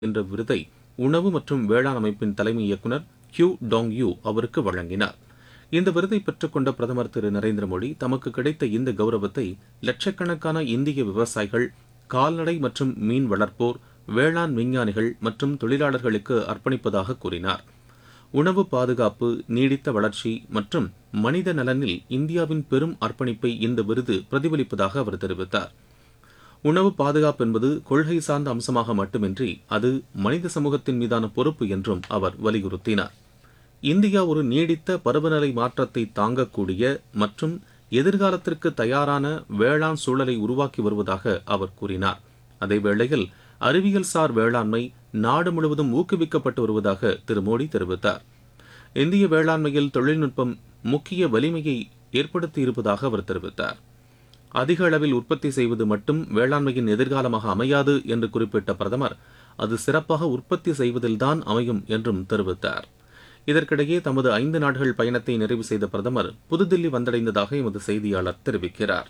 என்ற விருதை உணவு மற்றும் வேளாண் அமைப்பின் தலைமை இயக்குநர் கியூ டாங் யூ அவருக்கு வழங்கினார். இந்த விருதை பெற்றுக்கொண்ட பிரதமர் திரு நரேந்திர மோடி தமக்கு கிடைத்த இந்த கௌரவத்தை லட்சக்கணக்கான இந்திய விவசாயிகள், கால்நடை மற்றும் மீன் வளர்ப்போர், வேளாண் விஞ்ஞானிகள் மற்றும் தொழிலாளர்களுக்கு அர்ப்பணிப்பதாக கூறினார். உணவு பாதுகாப்பு, நீடித்த வளர்ச்சி மற்றும் மனித நலனில் இந்தியாவின் பெரும் அர்ப்பணிப்பை இந்த விருது பிரதிபலிப்பதாக அவர் தெரிவித்தார். உணவு பாதுகாப்பு என்பது கொள்கை சார்ந்த அம்சமாக மட்டுமின்றி அது மனித சமூகத்தின் மீதான பொறுப்பு என்றும் அவர் வலியுறுத்தினார். இந்தியா ஒரு நீடித்த பருவநிலை மாற்றத்தை தாங்கக்கூடிய மற்றும் எதிர்காலத்திற்கு தயாரான வேளாண் சூழலை உருவாக்கி வருவதாக அவர் கூறினார். அதேவேளையில் அறிவியல்சார் வேளாண்மை நாடு முழுவதும் ஊக்குவிக்கப்பட்டு வருவதாக திரு மோடி தெரிவித்தார். இந்திய வேளாண்மையில் தொழில்நுட்பம் முக்கிய வலிமையை ஏற்படுத்தியிருப்பதாக அவர் தெரிவித்தார். அதிக அளவில் உற்பத்தி செய்வது மட்டும் வேளாண்மையின் எதிர்காலமாக அமையாது என்று குறிப்பிட்ட பிரதமர், அது சிறப்பாக உற்பத்தி செய்வதில்தான் அமையும் என்றும் தெரிவித்தார். இதற்கிடையே தமது 5 நாடுகள் பயணத்தை நிறைவு செய்த பிரதமர் புதுதில்லி வந்தடைந்ததாக எமது செய்தியாளர் தெரிவிக்கிறார்.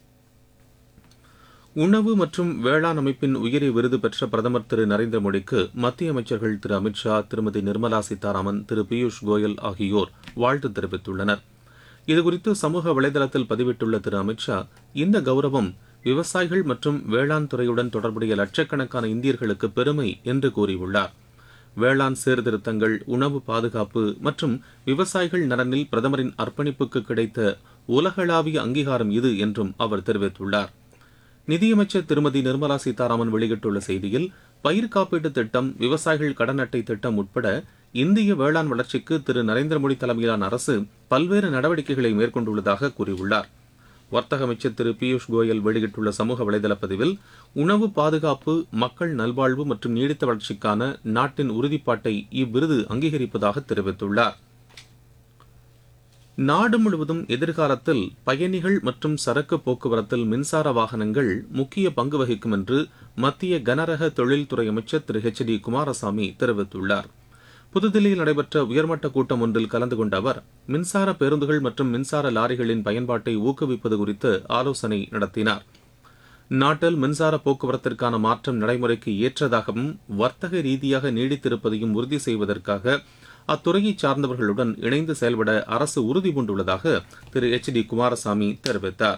உணவு மற்றும் வேளாண் அமைப்பின் உயரிய விருது பெற்ற பிரதமர் திரு நரேந்திர மோடிக்கு மத்திய அமைச்சர்கள் திரு அமித்ஷா, திருமதி நிர்மலா சீதாராமன், திரு பியூஷ் கோயல் ஆகியோர் வாழ்த்து தெரிவித்துள்ளனர். இதுகுறித்து சமூக வலைதளத்தில் பதிவிட்டுள்ள திரு அமித்ஷா, இந்த கௌரவம் விவசாயிகள் மற்றும் வேளாண் துறையுடன் தொடர்புடைய லட்சக்கணக்கான இந்தியர்களுக்கு பெருமை என்று கூறியுள்ளார். வேளாண் சீர்திருத்தங்கள், உணவு பாதுகாப்பு மற்றும் விவசாயிகள் நலனில் பிரதமரின் அர்ப்பணிப்புக்கு கிடைத்த உலகளாவிய அங்கீகாரம் இது என்றும் அவர் தெரிவித்துள்ளார். நிதியமைச்சர் திருமதி நிர்மலா சீதாராமன் வெளியிட்டுள்ள செய்தியில், பயிர் காப்பீட்டு திட்டம், விவசாயிகள் கடன் அட்டை திட்டம் உட்பட இந்திய வேளாண் வளர்ச்சிக்கு திரு நரேந்திர மோடி தலைமையிலான அரசு பல்வேறு நடவடிக்கைகளை மேற்கொண்டுள்ளதாக கூறியுள்ளார். வர்த்தக அமைச்சர் திரு பியூஷ் கோயல் வெளியிட்டுள்ள சமூக வலைதள பதிவில், உணவு பாதுகாப்பு, மக்கள் நல்வாழ்வு மற்றும் நீடித்த வளர்ச்சிக்கான நாட்டின் உறுதிப்பாட்டை இவ்விருது அங்கீகரிப்பதாக தெரிவித்துள்ளார். நாடு முழுவதும் எதிர்காலத்தில் பயணிகள் மற்றும் சரக்கு போக்குவரத்தில் மின்சார வாகனங்கள் முக்கிய பங்கு வகிக்கும் என்று மத்திய கனரக தொழில்துறை அமைச்சர் திரு ஹெச்.டி. குமாரசாமி தெரிவித்துள்ளார். புதுதில்லியில் நடைபெற்ற உயர்மட்ட கூட்டம் ஒன்றில் கலந்து கொண்ட அவர் மின்சார பேருந்துகள் மற்றும் மின்சார லாரிகளின் பயன்பாட்டை ஊக்குவிப்பது குறித்து ஆலோசனை நடத்தினார். நாட்டில் மின்சார போக்குவரத்திற்கான மாற்றம் நடைமுறைக்கு ஏற்றதாகவும் வர்த்தக ரீதியாக நீடித்திருப்பதையும் உறுதி செய்வதற்காக அத்துறையை சார்ந்தவர்களுடன் இணைந்து செயல்பட அரசு உறுதி பூண்டுள்ளதாக திரு H.D. குமாரசாமி தெரிவித்தார்.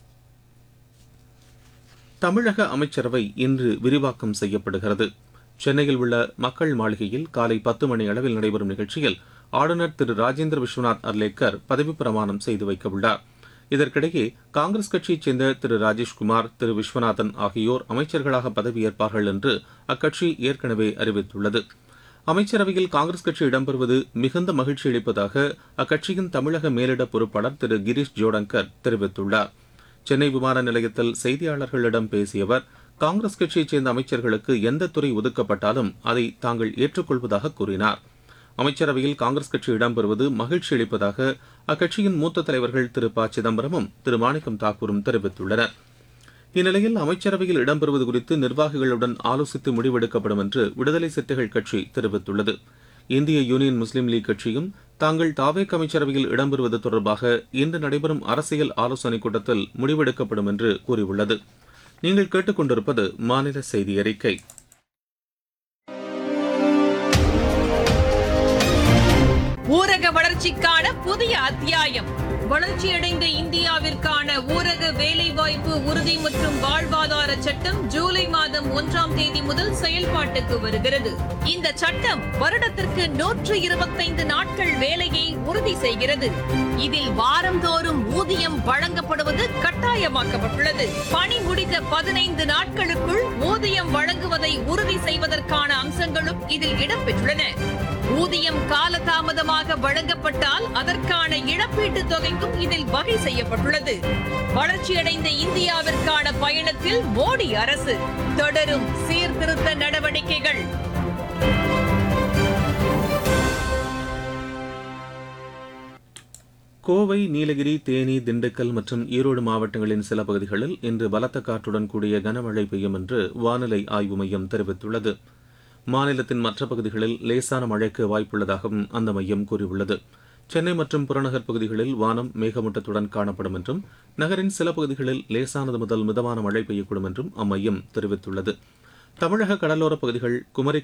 தமிழக அமைச்சரவை இன்று விரிவாக்கம் செய்யப்படுகிறது. சென்னையில் உள்ள மக்கள் மாளிகையில் காலை 10 மணி அளவில் நடைபெறும் நிகழ்ச்சியில் ஆளுநர் திரு ராஜேந்திர விஸ்வநாத் அர்லேக்கர் பதவிப் பிரமாணம் செய்து வைக்க உள்ளார். இதற்கிடையே காங்கிரஸ் கட்சியைச் சேர்ந்த திரு ராஜேஷ்குமார், திரு விஸ்வநாதன் ஆகியோர் அமைச்சர்களாக பதவியேற்பார்கள் என்று அக்கட்சி ஏற்கனவே அறிவித்துள்ளது. அமைச்சரவையில் காங்கிரஸ் கட்சி இடம்பெறுவது மிகுந்த மகிழ்ச்சி அளிப்பதாக அக்கட்சியின் தமிழக மேலிட பொறுப்பாளர் திரு கிரீஷ் ஜோடங்கர் தெரிவித்துள்ளார். சென்னை விமான நிலையத்தில் செய்தியாளர்களிடம் பேசிய அவர், காங்கிரஸ் கட்சியைச் சேர்ந்த அமைச்சர்களுக்கு எந்த துறை ஒதுக்கப்பட்டாலும் அதை தாங்கள் ஏற்றுக்கொள்வதாக கூறினார். அமைச்சரவையில் காங்கிரஸ் கட்சி இடம்பெறுவது மகிழ்ச்சி அளிப்பதாக அக்கட்சியின் மூத்த தலைவர்கள் திரு ப. சிதம்பரமும் திரு மாணிக்கம் தாக்கூரும் தெரிவித்துள்ளனர். இந்நிலையில் அமைச்சரவையில் இடம்பெறுவது குறித்து நிர்வாகிகளுடன் ஆலோசித்து முடிவெடுக்கப்படும் என்று விடுதலை சிறுத்தைகள் கட்சி தெரிவித்துள்ளது. இந்திய யூனியன் முஸ்லீம் லீக் கட்சியும் தாங்கள் தாவேக் அமைச்சரவையில் இடம்பெறுவது தொடர்பாக இன்று நடைபெறும் அரசியல் ஆலோசனைக் கூட்டத்தில் முடிவெடுக்கப்படும் என்று கூறியுள்ளது. நீங்கள் கேட்டுக்கொண்டிருப்பது மாநில செய்தி அறிக்கை. ஊரக வளர்ச்சிக்கான புதிய அத்தியாயம். வளர்ச்சியடைந்த இந்தியாவிற்கான ஊரக வேலைவாய்ப்பு உறுதி மற்றும் வாழ்வாதார சட்டம் ஜூலை மாதம் 1ஆம் தேதி முதல் செயல்பாட்டுக்கு வருகிறது. இந்த சட்டம் வருடத்திற்கு 125 நாட்கள் வேலையை உறுதி செய்கிறது. இதில் வாரந்தோறும் ஊதியம் வழங்கப்படுவது கட்டாயமாக்கப்பட்டுள்ளது. பணி முடிந்த 15 நாட்களுக்குள் ஊதியம் வழங்குவதை உறுதி செய்வதற்கான அம்சங்களும் இதில் இடம்பெற்றுள்ளன. ஊதியம் காலதாமதமாக வழங்கப்பட்டால் அதற்கான இழப்பீட்டுத் தொகைக்கும் இதில் வகை செய்யப்பட்டுள்ளது. வளர்ச்சியடைந்த இந்தியாவிற்கான பயணத்தில் மோடி அரசு தொடரும் சீர்திருத்த நடவடிக்கைகள். கோவை, நீலகிரி, தேனி, திண்டுக்கல் மற்றும் ஈரோடு மாவட்டங்களின் சில பகுதிகளில் இன்று பலத்த காற்றுடன் கூடிய கனமழை பெய்யும் என்று வானிலை ஆய்வு மையம் தெரிவித்துள்ளது. மாநிலத்தின் மற்ற பகுதிகளில் லேசான மழைக்கு வாய்ப்புள்ளதாகவும் அந்த மையம் கூறியுள்ளது. சென்னை மற்றும் புறநகர் பகுதிகளில் வானம் மேகமூட்டத்துடன் காணப்படும் என்றும் நகரின் சில பகுதிகளில் லேசானது முதல் மிதமான மழை பெய்யக்கூடும் என்றும் அம்மையம் தெரிவித்துள்ளது. தமிழக கடலோரப் பகுதிகள், குமரி